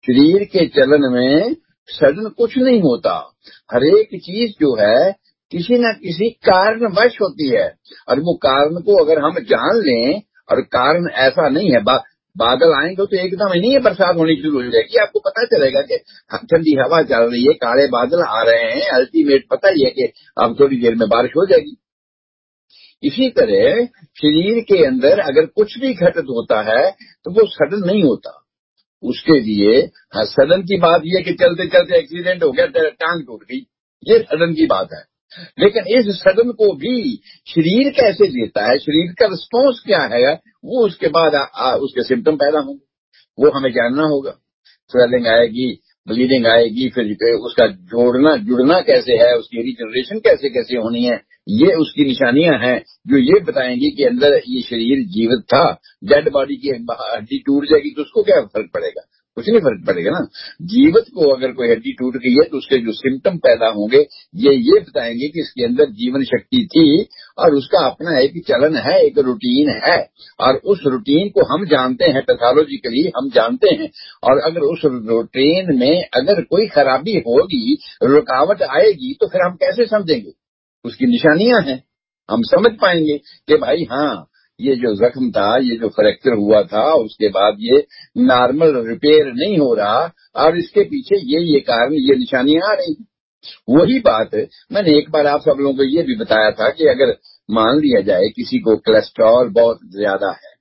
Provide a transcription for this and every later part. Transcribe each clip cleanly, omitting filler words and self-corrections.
शरीर के चलन में सडन कुछ नहीं होता। हर एक चीज जो है किसी न किसी कारणवश होती है, और वो कारण को अगर हम जान लें, और कारण ऐसा नहीं है बादल आएंगे तो एकदम ही नहीं है बरसात होनी शुरू हो जाएगी। आपको पता चलेगा कि ठंडी हवा चल रही है, काले बादल आ रहे हैं, अल्टीमेट पता ही है कि अब थोड़ी देर में बारिश हो जाएगी। इसी तरह शरीर के अंदर अगर कुछ भी घटित होता है तो वो सडन नहीं होता। उसके लिए सडन की बात यह कि चलते चलते एक्सीडेंट हो गया, टांग टूट गई, ये सडन की बात है। लेकिन इस सडन को भी शरीर कैसे लेता है, शरीर का रिस्पॉन्स क्या है, वो उसके बाद उसके सिम्टम पैदा होंगे, वो हमें जानना होगा। स्वेलिंग आएगी, ब्लीडिंग आएगी, फिर उसका जुड़ना कैसे है, उसकी रिजनरेशन कैसे कैसे होनी है, ये उसकी निशानियां हैं जो ये बताएंगी कि अंदर ये शरीर जीवित था। डेड बॉडी की हड्डी टूट जाएगी तो उसको क्या फर्क पड़ेगा, कुछ नहीं फर्क पड़ेगा ना। जीवित को अगर कोई हड्डी टूट गई है तो उसके जो सिम्टम पैदा होंगे ये बताएंगे कि इसके अंदर जीवन शक्ति थी, और उसका अपना एक चलन है, एक रूटीन है, और उस रूटीन को हम जानते हैं, पैथोलॉजिकली हम जानते हैं। और अगर उस रूटीन में अगर कोई खराबी होगी, रुकावट आएगी, तो फिर हम कैसे समझेंगे, उसकी निशानियां हैं, हम समझ पाएंगे कि भाई हाँ, ये जो जख्म था, ये जो फ्रैक्चर हुआ था, उसके बाद ये नॉर्मल रिपेयर नहीं हो रहा, और इसके पीछे ये कारण, ये निशानियां आ रही। वही बात मैंने एक बार आप सब लोगों को ये भी बताया था कि अगर मान लिया जाए किसी को कोलेस्ट्रॉल बहुत ज्यादा है,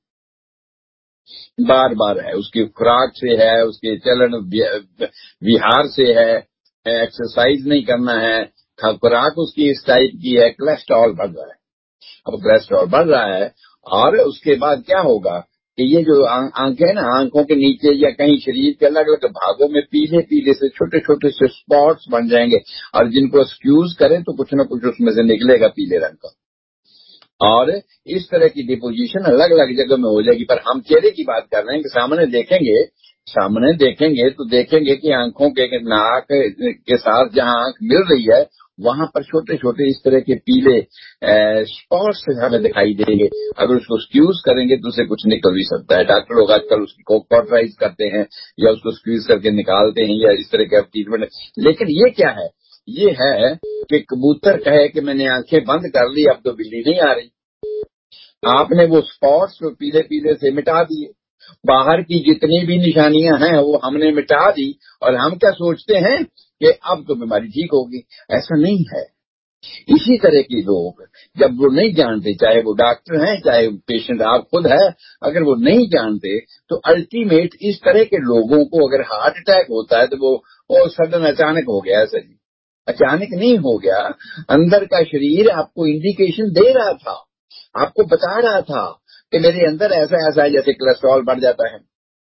बार बार है, उसकी खुराक से है, उसके चलन विहार से है, एक्सरसाइज नहीं करना है, खुराक उसकी इस टाइप की है, कोलेस्ट्रॉल बढ़ रहा है। अब कोलेस्ट्रॉल बढ़ रहा है, और उसके बाद क्या होगा कि ये जो आंखें ना, आंखों के नीचे या कहीं शरीर के अलग अलग भागों में पीले पीले से छोटे छोटे से स्पॉट्स बन जाएंगे, और जिनको स्क्यूज करें तो कुछ न कुछ उसमें से निकलेगा पीले रंग का, और इस तरह की डिपोजिशन अलग अलग जगह में हो जाएगी। पर हम चेहरे की बात कर रहे हैं कि सामने देखेंगे तो देखेंगे कि आंखों के नाक के साथ जहां आंख मिल रही है वहां पर छोटे छोटे इस तरह के पीले स्पॉट्स हमें दिखाई देंगे। अगर उसको स्क्यूज करेंगे तो उसे कुछ निकल भी सकता है। डॉक्टर लोग आजकल उसकी कॉटराइज करते हैं, या उसको स्क्यूज करके निकालते हैं, या इस तरह का ट्रीटमेंट। लेकिन ये क्या है, ये है कि कबूतर कहे कि मैंने आंखें बंद कर ली, अब तो बिल्ली नहीं आ रही। आपने वो स्पॉट्स पीले पीले से मिटा दिए, बाहर की जितनी भी निशानियां हैं वो हमने मिटा दी, और हम क्या सोचते हैं कि अब तो बीमारी ठीक होगी। ऐसा नहीं है। इसी तरह के लोग जब वो नहीं जानते, चाहे वो डॉक्टर हैं, चाहे पेशेंट आप खुद है, अगर वो नहीं जानते तो अल्टीमेट इस तरह के लोगों को अगर हार्ट अटैक होता है तो वो सडन अचानक हो गया। ऐसा जी अचानक नहीं हो गया, अंदर का शरीर आपको इंडिकेशन दे रहा था, आपको बता रहा था कि मेरे अंदर ऐसा ऐसा है। जैसे कोलेस्ट्रॉल बढ़ जाता है,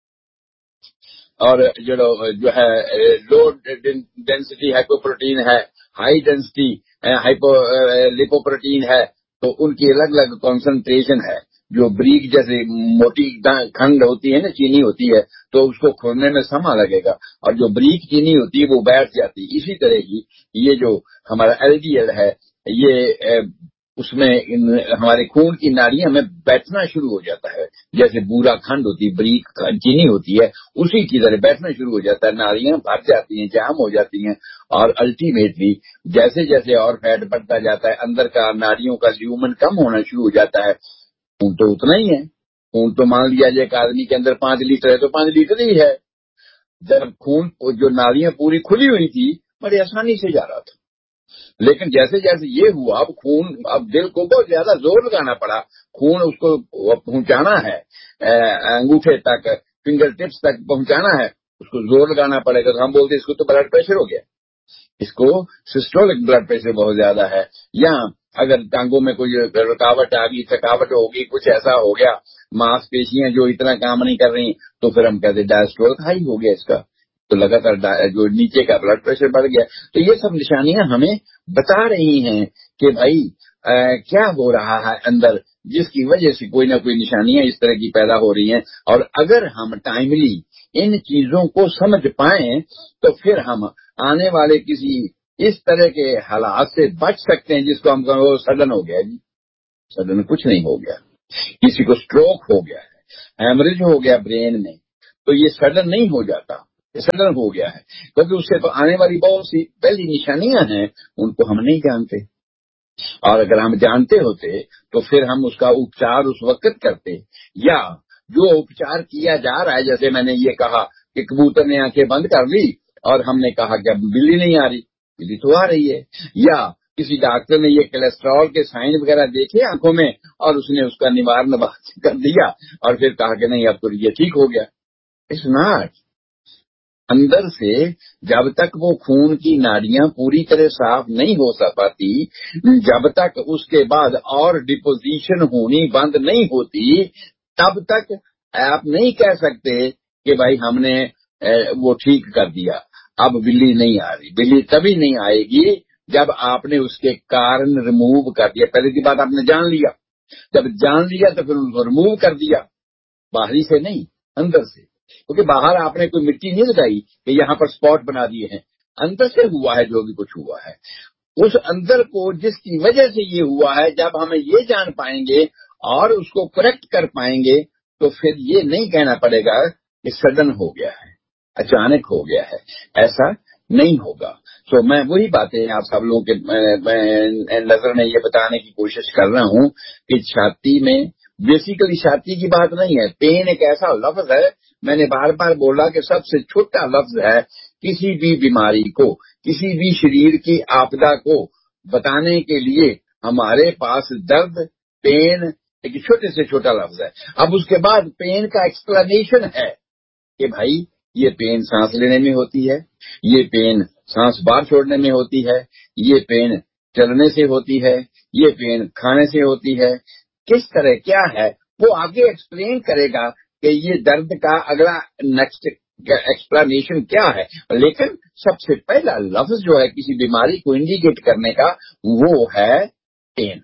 और जो है लो डेंसिटी हाइपोप्रोटीन है, हाई डेंसिटी हाइपो लिपोप्रोटीन है, तो उनकी अलग अलग कॉन्सेंट्रेशन है। जो ब्रीक जैसे मोटी खंड होती है ना, चीनी होती है, तो उसको खोलने में समय लगेगा, और जो ब्रीक चीनी होती है वो बैठ जाती है। इसी तरह ही ये जो हमारा एलडीएल है, ये उसमें हमारे खून की नाड़ियों में बैठना शुरू हो जाता है। जैसे बूरा खंड होती है, ब्रीक चीनी होती है, उसी की तरह बैठना शुरू हो जाता है, नाड़ियां भर जाती हैं, जाम हो जाती हैं, और अल्टीमेटली जैसे जैसे और फैट बढ़ता जाता है, अंदर का नाड़ियों का ल्यूमन कम होना शुरू हो जाता है। खून तो उतना ही है, खून तो मान लिया जाए एक आदमी के अंदर 5 लीटर है तो 5 लीटर ही है। जब खून जो नाड़ियां पूरी खुली हुई थी, बड़ी आसानी से जा रहा था। लेकिन जैसे जैसे ये हुआ, अब खून, अब दिल को बहुत ज्यादा जोर लगाना पड़ा, खून उसको पहुंचाना है अंगूठे तक, फिंगर टिप्स तक पहुंचाना है, उसको जोर लगाना पड़ेगा। तो हम बोलते हैं इसको तो ब्लड प्रेशर हो गया, इसको सिस्टोलिक ब्लड प्रेशर बहुत ज्यादा है। या अगर टांगों में कोई रुकावट आ गई, थकावट होगी, कुछ ऐसा हो गया, मांसपेशियां जो इतना काम नहीं कर रही, तो फिर हम कहते डायस्टोलिक हाई हो गया इसका, तो लगातार जो नीचे का ब्लड प्रेशर बढ़ गया। तो ये सब निशानियां हमें बता रही हैं कि भाई क्या हो रहा है अंदर, जिसकी वजह से कोई ना कोई निशानियां इस तरह की पैदा हो रही हैं। और अगर हम टाइमली इन चीजों को समझ पाएं तो फिर हम आने वाले किसी इस तरह के हालात से बच सकते हैं, जिसको हम कहें वो सडन हो गया जी। सडन कुछ नहीं हो गया। किसी को स्ट्रोक हो गया है, हेमरेज हो गया ब्रेन में, तो ये सडन नहीं हो जाता। सडन हो गया है, क्योंकि उससे तो आने वाली बहुत सी पहली निशानियां हैं, उनको हम नहीं जानते। और अगर हम जानते होते तो फिर हम उसका उपचार उस वक्त करते, या जो उपचार किया जा रहा है, जैसे मैंने ये कहा कि कबूतर ने आंखें बंद कर ली और हमने कहा कि अब बिल्ली नहीं आ रही, बिल्ली तो आ रही है, या किसी डॉक्टर ने ये कोलेस्ट्रॉल के साइन वगैरह देखे आंखों में और उसने उसका निवारण कर दिया और फिर कहा कि नहीं अब तो ये ठीक हो गया। It's not. अंदर से जब तक वो खून की नाड़ियां पूरी तरह साफ नहीं हो पाती, जब तक उसके बाद और डिपोजिशन होनी बंद नहीं होती, तब तक आप नहीं कह सकते कि भाई हमने वो ठीक कर दिया, अब बिल्ली नहीं आ रही। बिल्ली तभी नहीं आएगी जब आपने उसके कारण रिमूव कर दिया। पहले की बात आपने जान लिया, जब जान लिया तो फिर उनको रिमूव कर दिया, बाहरी से नहीं अंदर से, क्योंकि बाहर आपने कोई मिट्टी नहीं लगाई कि यहाँ पर स्पॉट बना दिए हैं, अंदर से हुआ है जो भी कुछ हुआ है। उस अंदर को जिसकी वजह से ये हुआ है, जब हम ये जान पाएंगे और उसको करेक्ट कर पाएंगे तो फिर ये नहीं कहना पड़ेगा कि सडन हो गया है, अचानक हो गया है, ऐसा नहीं होगा। तो मैं वही बातें आप सब लोगों के नजर में ये बताने की कोशिश कर रहा हूँ कि छाती में बेसिकली छाती की बात नहीं है। पेन एक ऐसा लफ्ज है, मैंने बार बार बोला कि सबसे छोटा लफ्ज है किसी भी बीमारी को, किसी भी शरीर की आपदा को बताने के लिए। हमारे पास दर्द, पेन एक छोटे से छोटा लफ्ज है। अब उसके बाद पेन का एक्सप्लेनेशन है कि भाई ये पेन सांस लेने में होती है, ये पेन सांस बाहर छोड़ने में होती है, ये पेन चलने से होती है, ये पेन खाने से होती है, किस तरह क्या है वो आगे एक्सप्लेन करेगा कि ये दर्द का अगला नेक्स्ट एक्सप्लेनेशन क्या है। लेकिन सबसे पहला लफ्ज जो है किसी बीमारी को इंडिकेट करने का वो है पेन,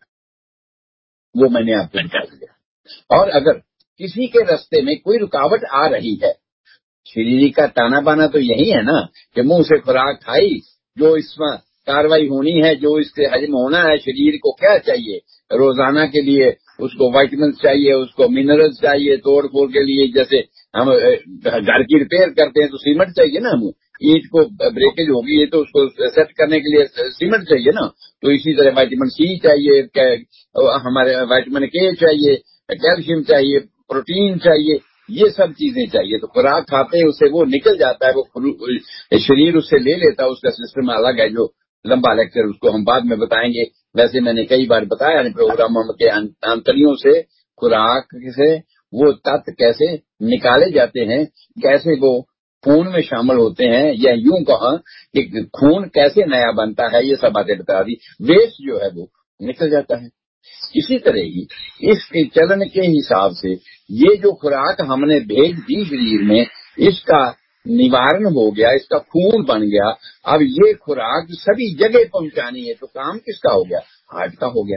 वो मैंने आपको बता दिया। और अगर किसी के रास्ते में कोई रुकावट आ रही है, शरीर का ताना बाना तो यही है ना कि मुंह से खुराक खाई, जो इसमें कार्रवाई होनी है, जो इससे हजम होना है, शरीर को क्या चाहिए रोजाना के लिए, उसको वाइटमिन चाहिए, उसको मिनरल्स चाहिए तोड़ फोड़ के लिए। जैसे हम घर की रिपेयर करते हैं तो सीमेंट चाहिए ना, हम ईंट को ब्रेकेज होगी है तो उसको सेट करने के लिए सीमेंट चाहिए ना, तो इसी तरह वाइटामिन सी चाहिए, हमारे वाइटामिन के चाहिए, कैल्शियम चाहिए, प्रोटीन चाहिए, ये सब चीजें चाहिए। तो खुराक खाते हैं उससे वो निकल जाता है, वो शरीर उससे ले लेता है, उसका सिस्टम अलग है। जो लंबा लेक्चर उसको हम बाद में बताएंगे। वैसे मैंने कई बार बताया प्रोग्राम के आंतरियों से खुराक से वो तत्व कैसे निकाले जाते हैं, कैसे वो खून में शामिल होते हैं, या यूं कहा कि खून कैसे नया बनता है, ये सब बातें बता दी। वेस्ट जो है वो निकल जाता है। इसी तरह ही इसके चलन के हिसाब से ये जो खुराक हमने भेज दी शरीर में, इसका निवारण हो गया, इसका खून बन गया। अब ये खुराक सभी जगह पहुंचानी है, तो काम किसका हो गया? हार्ट का हो गया।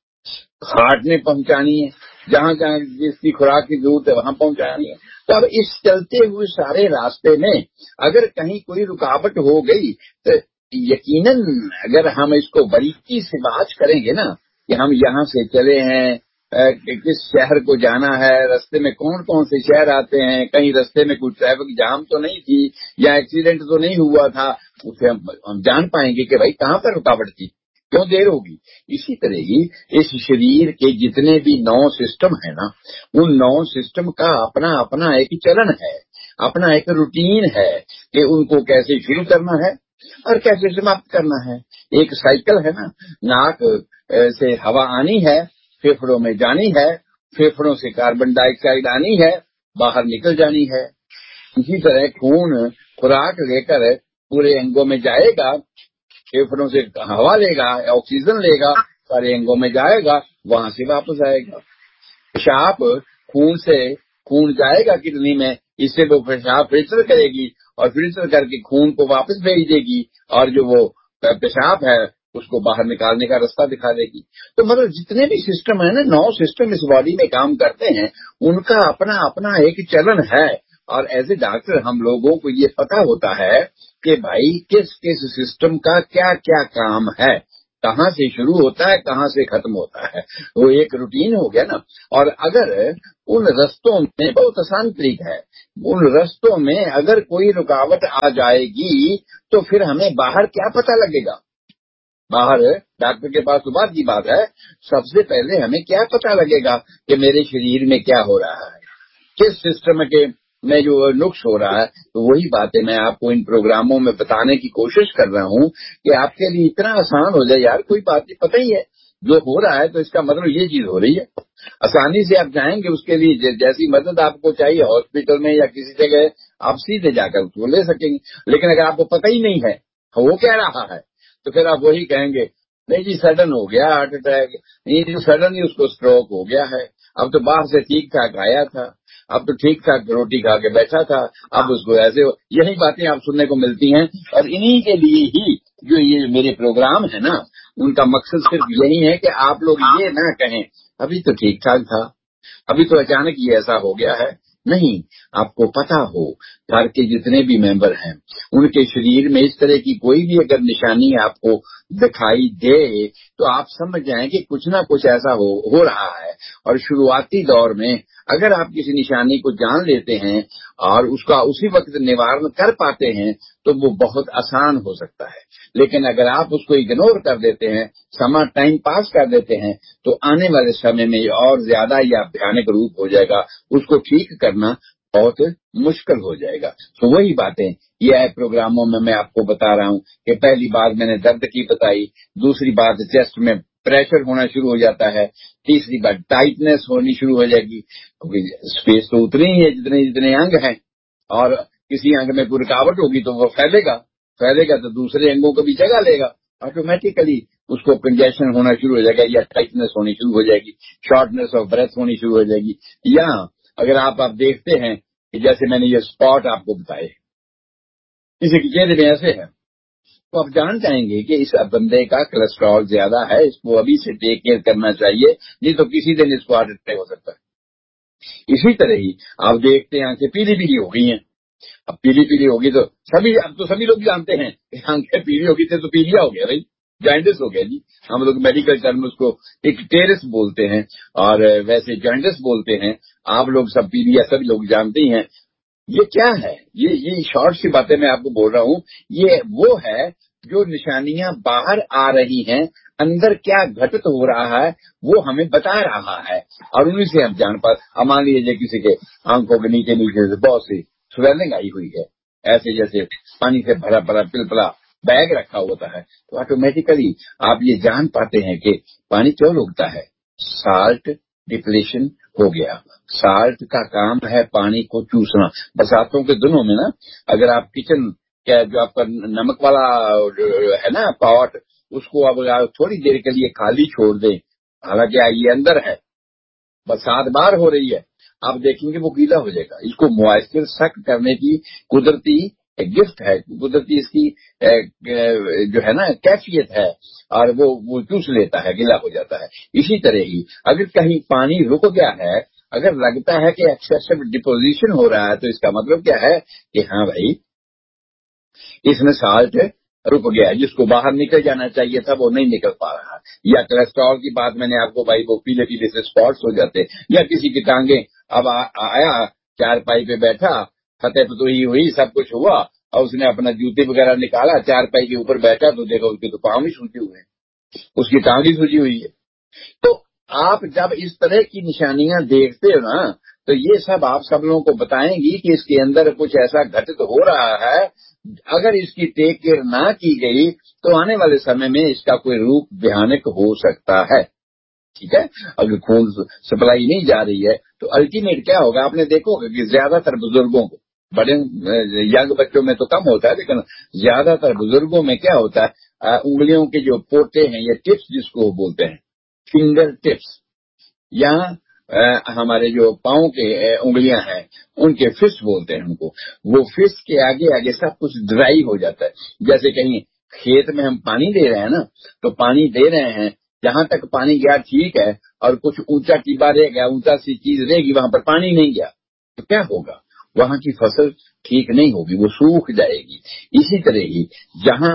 हार्ट ने पहुंचानी है, जहां जहां जिसकी खुराक की जरूरत है वहां पहुंचानी है। तो अब इस चलते हुए सारे रास्ते में अगर कहीं कोई रुकावट हो गई तो यकीनन अगर हम इसको बारीकी से बात करेंगे ना कि हम यहाँ से चले हैं, कि किस शहर को जाना है, रास्ते में कौन कौन से शहर आते हैं, कहीं रास्ते में कोई ट्रैफिक जाम तो नहीं थी या एक्सीडेंट तो नहीं हुआ था, उसे हम जान पाएंगे कि भाई कहाँ पर रुकावट थी, क्यों देर होगी। इसी तरह ही इस शरीर के जितने भी 9 सिस्टम है ना, उन 9 सिस्टम का अपना अपना एक चलन है, अपना एक रूटीन है कि उनको कैसे शुरू करना है और कैसे समाप्त करना है। एक साइकिल है ना, नाक से हवा आनी है, फेफड़ों में जानी है, फेफड़ों से कार्बन डाइऑक्साइड आनी है, बाहर निकल जानी है। इसी तरह खून खुराक लेकर पूरे अंगों में जाएगा, फेफड़ों से हवा लेगा, ऑक्सीजन लेगा, सारे अंगों में जाएगा, वहां से वापस आएगा। पेशाब खून से खून जाएगा किडनी में, इससे वो पेशाब फिल्टर करेगी और फिल्टर करके खून को वापस भेज देगी, और जो वो पेशाब है उसको बाहर निकालने का रास्ता दिखा देगी। तो मतलब जितने भी सिस्टम है ना, 9 सिस्टम इस बॉडी में काम करते हैं, उनका अपना अपना एक चलन है। और एज ए डॉक्टर हम लोगों को ये पता होता है कि भाई किस किस सिस्टम का क्या क्या काम है, कहाँ से शुरू होता है, कहाँ से खत्म होता है, वो एक रूटीन हो गया ना। और अगर उन रस्तों में, बहुत आसान तरीका है, उन रस्तों में अगर कोई रुकावट आ जाएगी तो फिर हमें बाहर क्या पता लगेगा? बाहर डॉक्टर के पास तो बात की बात है, सबसे पहले हमें क्या पता लगेगा कि मेरे शरीर में क्या हो रहा है, किस सिस्टम के में जो नुक्स हो रहा है। तो वही बातें मैं आपको इन प्रोग्रामों में बताने की कोशिश कर रहा हूँ कि आपके लिए इतना आसान हो जाए। यार कोई बात नहीं, पता ही है जो हो रहा है, तो इसका मतलब ये चीज हो रही है। आसानी से आप जाएंगे उसके लिए, जैसी मदद आपको चाहिए हॉस्पिटल में या किसी जगह, आप सीधे जाकर उसको ले सकेंगे। लेकिन अगर आपको पता ही नहीं है वो क्या रहा है, तो फिर आप वही कहेंगे, नहीं जी सडन हो गया हार्ट अटैक, नहीं जी सडन ही उसको स्ट्रोक हो गया है, अब तो बाहर से ठीक ठाक आया था, अब तो ठीक ठाक रोटी खा के बैठा था, अब उसको ऐसे हो। यही बातें आप सुनने को मिलती हैं। और इन्हीं के लिए ही जो ये मेरे प्रोग्राम है ना, उनका मकसद सिर्फ यही है कि आप लोग ये ना कहें अभी तो ठीक ठाक था, अभी तो अचानक ये ऐसा हो गया है। नहीं, आपको पता हो घर के जितने भी मेंबर हैं उनके शरीर में इस तरह की कोई भी अगर निशानी आपको दिखाई दे तो आप समझ जाएं कि कुछ ना कुछ ऐसा हो रहा है। और शुरुआती दौर में अगर आप किसी निशानी को जान लेते हैं और उसका उसी वक्त निवारण कर पाते हैं तो वो बहुत आसान हो सकता है। लेकिन अगर आप उसको इग्नोर कर देते हैं, समय टाइम पास कर देते हैं, तो आने वाले समय में और ज्यादा या भयानक रूप हो जाएगा, उसको ठीक करना बहुत मुश्किल हो जाएगा। तो वही बातें ये प्रोग्रामों में मैं आपको बता रहा हूँ कि पहली बात मैंने दर्द की बताई, दूसरी बात चेस्ट में प्रेशर होना शुरू हो जाता है, तीसरी बात टाइटनेस होनी शुरू हो जाएगी, क्योंकि स्पेस तो उतनी ही है जितने जितने अंग हैं, और किसी अंग में कोई रुकावट होगी तो वो फैलेगा तो दूसरे अंगों को भी जगह लेगा, ऑटोमेटिकली उसको कंजेशन होना शुरू हो जाएगा, या टाइटनेस होनी शुरू हो जाएगी, शॉर्टनेस ऑफ ब्रेथ होनी शुरू हो जाएगी। या अगर आप देखते हैं कि जैसे मैंने ये स्पॉट आपको बताए, किसी के चेहरे में ऐसे है, तो आप जान जाएंगे कि इस बंदे का कोलेस्ट्रॉल ज्यादा है, इसको अभी से टेक केयर करना चाहिए, नहीं तो किसी दिन इसको हार्ट अटैक हो सकता है। इसी तरह ही आप देखते हैं आंखें पीली पीली हो गई हैं, अब पीली पीली होगी तो सभी लोग जानते हैं कि आंखें पीली होगी तो पीलिया हो गया भाई, जॉइंटिस हो गया जी। हम लोग मेडिकल टर्म उसको इक्टेरिस बोलते हैं और वैसे जॉइंटिस बोलते हैं। आप लोग सब पीलिया सभी लोग जानते ही हैं। ये क्या है, ये शॉर्ट सी बातें मैं आपको बोल रहा हूँ। ये वो है जो निशानियां बाहर आ रही हैं, अंदर क्या घटित हो रहा है वो हमें बता रहा है, और उन्हीं से हम जान पाते। मान लीजिए किसी के आंखों के नीचे नीचे से बहुत सी स्वेलिंग आई हुई है, ऐसे जैसे पानी से भरा भरा पिलपला बैग रखा होता है, तो ऑटोमेटिकली आप ये जान पाते हैं कि पानी क्यों रुकता है, साल्ट डिप्लेशन हो गया। साल्ट का काम है पानी को चूसना। बरसातों के दिनों में ना, अगर आप किचन क्या जो आपका नमक वाला है ना पॉट, उसको अब थोड़ी देर के लिए खाली छोड़ दें, हालांकि ये अंदर है, बरसात बाहर हो रही है, आप देखेंगे वो गीला हो जाएगा। इसको मॉइस्चर सक करने की कुदरती गिफ्ट है, कुदरती इसकी जो है ना कैफियत है, और वो चूस लेता है, गीला हो जाता है। इसी तरह ही अगर कहीं पानी रुक गया है, अगर लगता है कि एक्सेसिव डिपोजिशन हो रहा है, तो इसका मतलब क्या है कि हाँ भाई इसमें साल्ट रुक गया है, जिसको बाहर निकल जाना चाहिए था वो नहीं निकल पा रहा। या कोलेस्ट्रॉल की बात मैंने आपको भाई, वो पीले पीले से स्पॉट्स हो जाते, या किसी की टांगे अब आया चारपाई पे बैठा, फतेह फतोही हुई, सब कुछ हुआ, और उसने अपना जूते वगैरह निकाला, चारपाई के ऊपर बैठा तो देखो उसके तो पाँव ही सूजे हुए हैं, उसकी टांग ही सूजी हुई है। तो आप जब इस तरह की निशानियां देखते हो ना, तो ये सब आप सब लोगों को बताएंगी कि इसके अंदर कुछ ऐसा घटित हो रहा है। अगर इसकी टेक केयर ना की गई तो आने वाले समय में इसका कोई रूप भयानक हो सकता है। ठीक है, अगर खून सप्लाई नहीं जा रही है तो अल्टीमेट क्या होगा, आपने देखोगे कि ज्यादातर बुजुर्गों को, बड़े यंग बच्चों में तो कम होता है, लेकिन ज्यादातर बुजुर्गों में क्या होता है, उंगलियों के जो पोटे हैं, ये टिप्स जिसको बोलते हैं, फिंगर टिप्स, या हमारे जो पाँव के उंगलियां हैं उनके फिस्ट बोलते हैं उनको, वो फिस्ट के आगे आगे सब कुछ ड्राई हो जाता है। जैसे कहीं खेत में हम पानी दे रहे हैं ना, तो पानी दे रहे हैं, जहां तक पानी गया ठीक है, और कुछ ऊंचा टिब्बा रह गया, ऊंचा सी चीज रहेगी, वहां पर पानी नहीं गया तो क्या होगा, वहां की फसल ठीक नहीं होगी, वो सूख जाएगी। इसी तरह ही जहां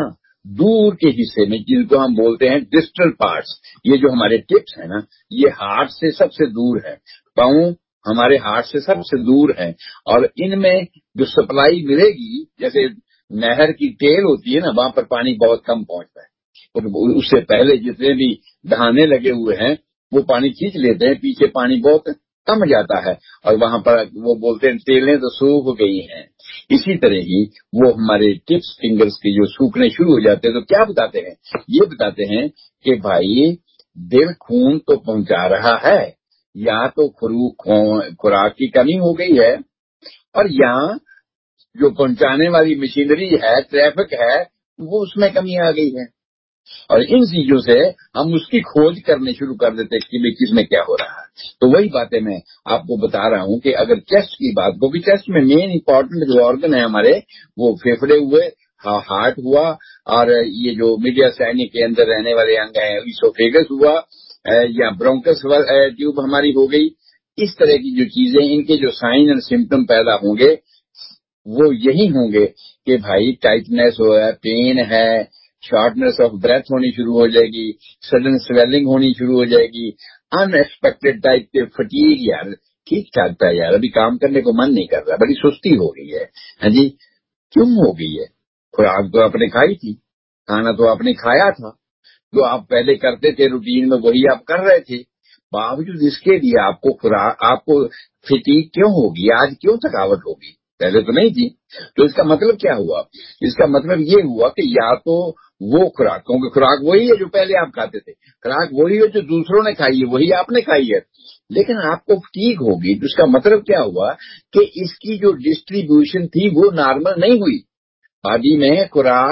दूर के हिस्से में, जिनको हम बोलते हैं डिस्टल पार्ट्स, ये जो हमारे टिप्स है ना, ये हार्ट से सबसे दूर है। पाँव हमारे हार्ट से सबसे दूर है, और इनमें जो सप्लाई मिलेगी, जैसे नहर की टेल होती है ना, वहां पर पानी बहुत कम पहुंचता है, और उससे पहले जितने भी दहाने लगे हुए हैं वो पानी खींच लेते हैं, पीछे पानी बहुत कम जाता है, और वहां पर वो बोलते हैं टेलें तो सूख गई हैं। इसी तरह ही वो हमारे टिप्स फिंगर्स के जो सूखने शुरू हो जाते हैं, तो क्या बताते हैं, ये बताते हैं कि भाई दिल खून तो पहुंचा रहा है, या तो खुराक की कमी हो गई है, और यहाँ जो पहुंचाने वाली मशीनरी है, ट्रैफिक है, वो उसमें कमी आ गई है। और इन चीजों से हम उसकी खोज करने शुरू कर देते हैं कि भाई किसमें क्या हो रहा है। तो वही बातें मैं आपको बता रहा हूं कि अगर चेस्ट की बात को भी, चेस्ट में मेन इंपॉर्टेंट जो ऑर्गन है हमारे, वो फेफड़े हुए, हार्ट हुआ, और ये जो मीडियास्टाइनिया के अंदर रहने वाले अंग है, इसोफेगस हुआ, या ब्रोंकस ट्यूब हमारी हो गई। इस तरह की जो चीजें, इनके जो साइन एंड सिम्टम पैदा होंगे वो यही होंगे कि भाई टाइटनेस हो है, पेन है, शॉर्टनेस ऑफ ब्रेथ होनी शुरू हो जाएगी, सडन स्वेलिंग होनी शुरू हो जाएगी, अनएक्सपेक्टेड टाइप के फटीग, यार ठीक ठाक था यार, अभी काम करने को मन नहीं कर रहा, बड़ी सुस्ती हो गई है। हाँ जी, क्यों हो गई है? खुराक तो आपने खाई थी, खाना तो आपने खाया था, जो आप पहले करते थे रूटीन में वही आप कर रहे थे, बावजूद इसके लिए आपको खुराक, आपको फटीग क्यों होगी, आज क्यों थकावट होगी? पहले तो नहीं थी। तो इसका मतलब क्या हुआ? इसका मतलब ये हुआ कि या तो वो खुराक, क्योंकि खुराक वही है जो पहले आप खाते थे, खुराक वही है जो दूसरों ने खाई है, वही आपने खाई है, लेकिन आपको फटीग होगी। तो इसका मतलब क्या हुआ कि इसकी जो डिस्ट्रीब्यूशन थी वो नॉर्मल नहीं हुई बॉडी में।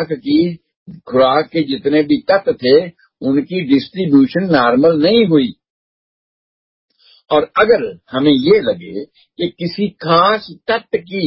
खुराक के जितने भी तत्व थे उनकी डिस्ट्रीब्यूशन नॉर्मल नहीं हुई। और अगर हमें ये लगे कि किसी खास तत्व की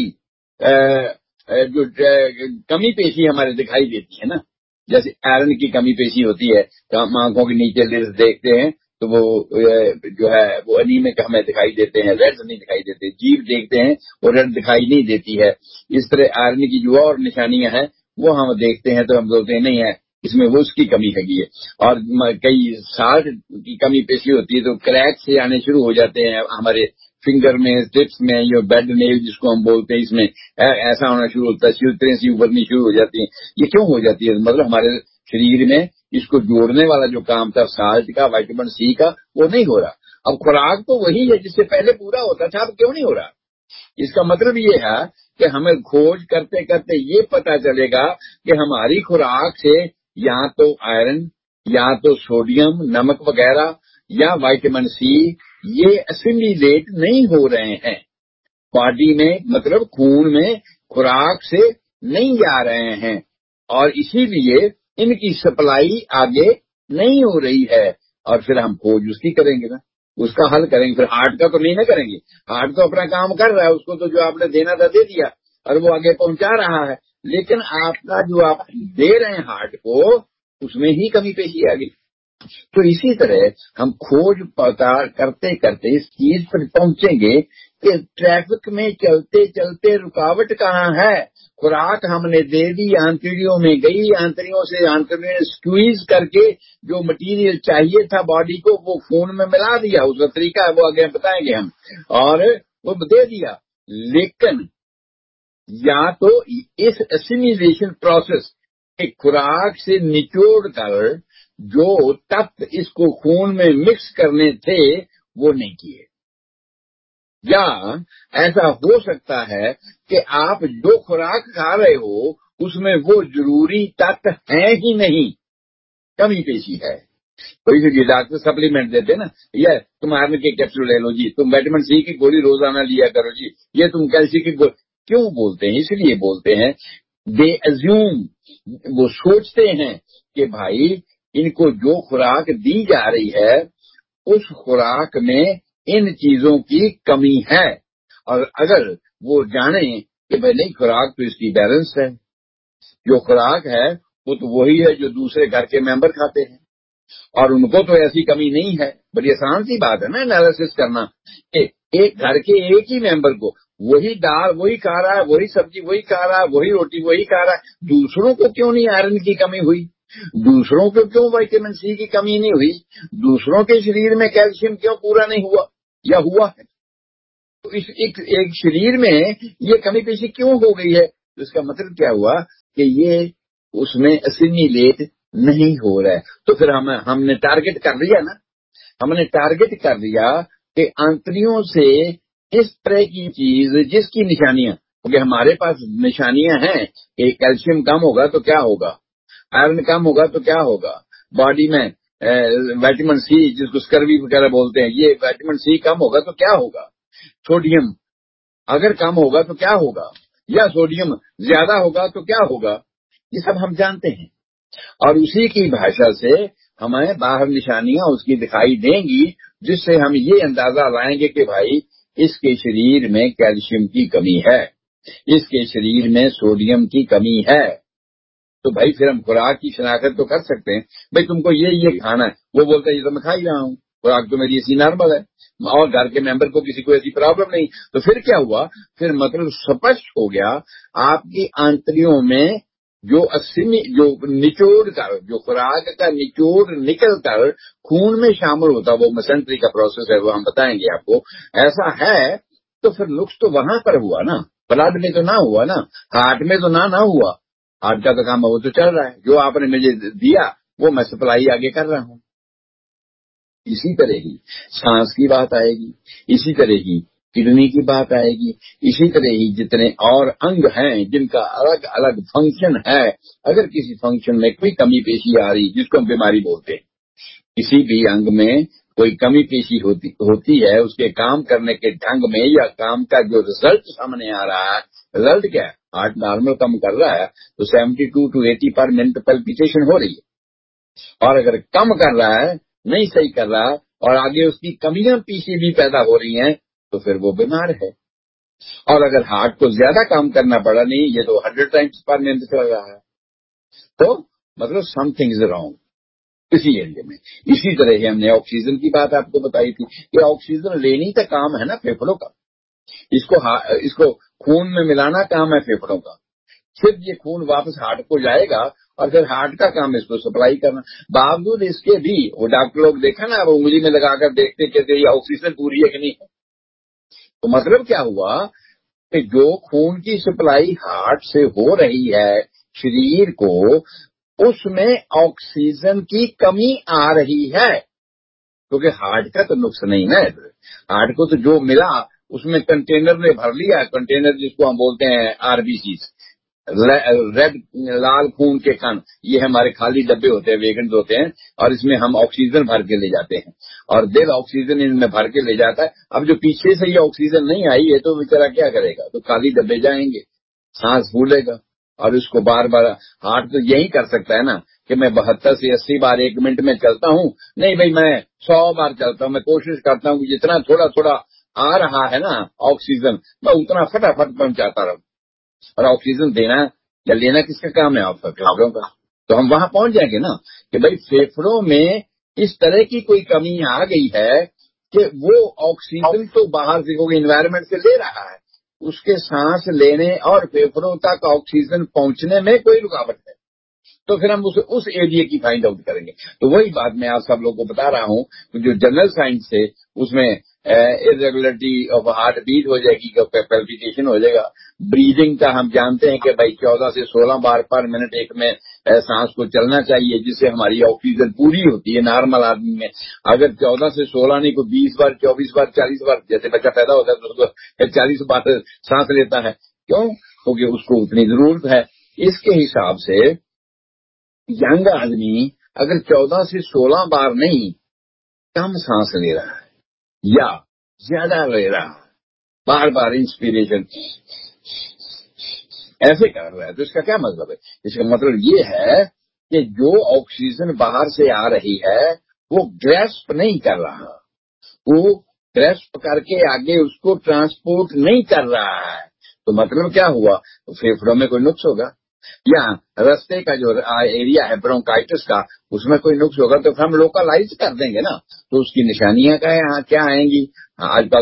जो कमी पेशी हमारे दिखाई देती है ना, जैसे आयरन की कमी पेशी होती है, तो हम आंखों के नीचे लेंस देखते हैं तो वो जो है वो अनीमिक हमें दिखाई देते हैं, रेड नहीं दिखाई देते। जीभ देखते हैं वो रेड दिखाई नहीं देती है। इस तरह आयरन की जो और निशानियां हैं वो हम देखते हैं तो हम बोलते हैं नहीं है, इसमें वो उसकी कमी हैगी है। और कई साल्ट की कमी पेशी होती है तो क्रैक से आने शुरू हो जाते हैं हमारे फिंगर में, टिप्स में, ये बेड नेल जिसको हम बोलते हैं, इसमें ऐसा होना शुरू होता है, सिलतरें सी उभरनी शुरू हो जाती है। ये क्यों हो जाती है? मतलब हमारे शरीर में इसको जोड़ने वाला जो काम था साल्ट का, विटामिन सी का, वो नहीं हो रहा। अब खुराक तो वही है जिससे पहले पूरा होता था, अब क्यों नहीं हो रहा? इसका मतलब ये है कि हमें खोज करते करते ये पता चलेगा कि हमारी खुराक से या तो आयरन, या तो सोडियम, नमक वगैरह, या विटामिन सी, ये असिमिलेट नहीं हो रहे हैं बॉडी में, मतलब खून में खुराक से नहीं जा रहे हैं, और इसीलिए इनकी सप्लाई आगे नहीं हो रही है। और फिर हम खोज उसकी करेंगे ना, उसका हल करेंगे। फिर हार्ट का तो नहीं ना करेंगे, हार्ट तो अपना काम कर रहा है, उसको तो जो आपने देना था दे दिया और वो आगे पहुंचा रहा है, लेकिन आपका जो आप दे रहे हैं हार्ट को, उसमें ही कमी पेशी आ गई। तो इसी तरह हम खोज पता करते करते इस चीज पर पहुंचेंगे कि ट्रैफिक में चलते चलते रुकावट कहाँ है। खुराक हमने दे दी, आंतड़ियों में गई, आंतड़ियों से आंतड़ियों स्क्वीज करके जो मटेरियल चाहिए था बॉडी को वो खून में मिला दिया, उसका तरीका है वो आगे बताएंगे हम, और वो दे दिया। लेकिन या तो इस एसिमिलेशन प्रोसेस एक खुराक से निचोड़ कर जो तत्व इसको खून में मिक्स करने थे वो नहीं किए, या ऐसा हो सकता है कि आप जो खुराक खा रहे हो उसमें वो जरूरी तत्व है ही नहीं, कमी पेशी है। तो ये डॉक्टर सप्लीमेंट देते हैं ना, ये तुम आयरन के कैप्सूल ले लो जी, तुम विटामिन सी की गोली रोजाना लिया करो जी, ये तुम कैल्शियम की गोली, क्यों बोलते हैं? इसलिए बोलते हैं, दे अज्यूम, वो सोचते हैं कि भाई इनको जो खुराक दी जा रही है उस खुराक में इन चीजों की कमी है। और अगर वो जाने कि भाई नहीं, खुराक तो इसकी बैलेंस है, जो खुराक है वो तो वही है जो दूसरे घर के मेंबर खाते हैं, और उनको तो ऐसी कमी नहीं है। बड़ी आसान सी बात है ना एनालिसिस करना कि एक घर के एक ही मेंबर को, वही दाल वही खा रहा है, वही सब्जी वही खा रहा है, वही रोटी वही खा रहा है, दूसरों को क्यों नहीं आयरन की कमी हुई, दूसरों को क्यों विटामिन सी की कमी नहीं हुई, दूसरों के शरीर में कैल्शियम क्यों पूरा नहीं हुआ या हुआ है? तो इस एक शरीर में ये कमी पेशी क्यों हो गई है? तो इसका मतलब क्या हुआ कि ये उसमें असिमिलेट नहीं हो रहा है। तो फिर हमने टारगेट कर लिया ना, हमने टारगेट कर लिया कि आंतरियों से इस तरह की चीज जिसकी निशानियां, क्योंकि हमारे पास निशानियां हैं कि कैल्शियम कम होगा तो क्या होगा, आयरन कम होगा तो क्या होगा, बॉडी में विटामिन सी जिसको स्कर्वी वगैरह बोलते हैं, ये विटामिन सी कम होगा तो क्या होगा, सोडियम अगर कम होगा तो क्या होगा, या सोडियम ज्यादा होगा तो क्या होगा, ये सब हम जानते हैं। और उसी की भाषा से हमें बाहर निशानियां उसकी दिखाई देंगी, जिससे हम ये अंदाजा लाएंगे कि भाई इसके शरीर में कैल्शियम की कमी है, इसके शरीर में सोडियम की कमी है। तो भाई फिर हम खुराक की शनाख्त तो कर सकते हैं, भाई तुमको ये खाना है, वो बोलता है ये तो मैं खा ही रहा हूँ, खुराक तो मेरी ऐसी नॉर्मल है, और घर के मेंबर को किसी को ऐसी प्रॉब्लम नहीं। तो फिर क्या हुआ, फिर मतलब स्पष्ट हो गया आपकी आंतरियों में जो निचोड़ कर, जो खुराक का निचोड़ निकल कर खून में शामिल होता, वो मेसेंट्री का प्रोसेस है, वो हम बताएंगे आपको, ऐसा है। तो फिर नुक्स तो वहां पर हुआ ना, ब्लड में तो ना हुआ ना, हार्ट में तो ना हुआ, हार्ट का तो काम वो तो चल रहा है, जो आपने मुझे दिया वो मैं सप्लाई आगे कर रहा हूं। इसी तरह ही सांस की बात आएगी, इसी तरह ही किडनी की बात आएगी, इसी तरह ही जितने और अंग हैं जिनका अलग अलग फंक्शन है, अगर किसी फंक्शन में कोई कमी पेशी आ रही, जिसको हम बीमारी बोलते हैं, किसी भी अंग में कोई कमी पेशी होती है, उसके काम करने के ढंग में या काम का जो रिजल्ट सामने आ रहा है, रिजल्ट क्या है, हार्ट नॉर्मल कम कर रहा है तो 72 to 80 पर मिनट पल्पिटेशन हो रही है, और अगर कम कर रहा है, नहीं सही कर रहा, और आगे उसकी कमियां पीछे भी पैदा हो रही हैं, तो फिर वो बीमार है। और अगर हार्ट को ज्यादा काम करना पड़ा, नहीं ये तो 100 टाइम्स पर मिनट चल रहा है, तो मतलब समथिंग इज रॉन्ग इसी एरिया में। इसी तरह ही हमने ऑक्सीजन की बात आपको बताई थी कि ऑक्सीजन लेनी का काम है ना फेफड़ों का, इसको खून में मिलाना काम है फेफड़ों का, फिर ये खून वापस हार्ट को जाएगा और फिर हार्ट का काम इसको सप्लाई करना। बावजूद इसके भी वो डॉक्टर लोग देखा ना, वो उंगली में लगाकर देखते कहते ये ऑक्सीजन पूरी है कि नहीं है। तो मतलब क्या हुआ कि जो खून की सप्लाई हार्ट से हो रही है शरीर को, उसमें ऑक्सीजन की कमी आ रही है, क्योंकि हार्ट का तो नुक्स नहीं है। हार्ट को तो जो मिला उसमें कंटेनर ने भर लिया, कंटेनर जिसको हम बोलते हैं आरबीसी, रेड लाल खून के कण, ये हमारे खाली डब्बे होते हैं, वेगन्स होते हैं, और इसमें हम ऑक्सीजन भर के ले जाते हैं, और दिल ऑक्सीजन इनमें भर के ले जाता है। अब जो पीछे से ये ऑक्सीजन नहीं आई है तो बेचारा क्या करेगा, तो खाली डब्बे जाएंगे, सांस फूलेगा, और उसको बार बार हार्ट तो यही कर सकता है ना कि मैं 72 से 80 बार 1 मिनट में चलता हूं, नहीं भाई मैं 100 बार चलता हूं, मैं कोशिश करता हूं कि जितना थोड़ा थोड़ा आ रहा है ना ऑक्सीजन, मैं उतना फटाफट पहुंचाता रहूं। और ऑक्सीजन देना या लेना किसका काम है, आपका, फेफड़ों का। तो हम वहां पहुंच जाएंगे ना कि भाई फेफड़ों में इस तरह की कोई कमी आ गई है कि वो ऑक्सीजन तो बाहर से कोई इन्वायरमेंट से ले रहा है, उसके सांस लेने और फेफड़ों तक ऑक्सीजन पहुंचने में कोई रुकावट है, तो फिर हम उस एरिया की फाइंड आउट करेंगे। तो वही बात मैं आप सब लोगों को बता रहा हूं, जो जनरल साइंस है उसमें इरेगुलरिटी ऑफ हार्ट बीट हो जाएगी, पैल्पिटेशन हो जाएगा। ब्रीदिंग का हम जानते हैं कि भाई 14 से 16 बार पर मिनट एक में सांस को चलना चाहिए, जिससे हमारी ऑक्सीजन पूरी होती है नॉर्मल आदमी में। अगर 14 से 16 नहीं, को 20 बार, 24 बार, 40 बार, जैसे बच्चा पैदा होता है तो उसको 40 बार सांस लेता है, क्यों, क्योंकि उसको उतनी जरूरत है। इसके हिसाब से यंग आदमी अगर 14 से 16 बार नहीं, कम सांस ले रहा है या ज्यादा ले रहा है, बार बार इंस्पिरेशन ऐसे कर रहा है, तो इसका क्या मतलब है, इसका मतलब ये है कि जो ऑक्सीजन बाहर से आ रही है वो ग्रेस्प नहीं कर रहा, वो ग्रेस्प करके आगे उसको ट्रांसपोर्ट नहीं कर रहा है। तो मतलब क्या हुआ, तो फेफड़ों में कोई नुक्स होगा, या रास्ते का जो एरिया है ब्रोंकाइटिस का, उसमें कोई नुक्स होगा, तो हम लोकलाइज कर देंगे ना, तो उसकी निशानियां क्या आएंगी। आजकल तो